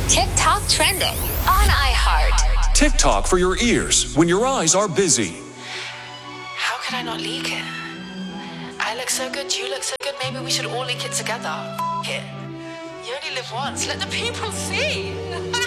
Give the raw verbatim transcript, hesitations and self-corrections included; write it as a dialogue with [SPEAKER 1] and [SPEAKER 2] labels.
[SPEAKER 1] TikTok trending on iHeart.
[SPEAKER 2] TikTok for your ears when your eyes are busy.
[SPEAKER 3] How could I not leak it? I look so good, you look so good, maybe we should all leak it together. F- it. You only live once, let the people see.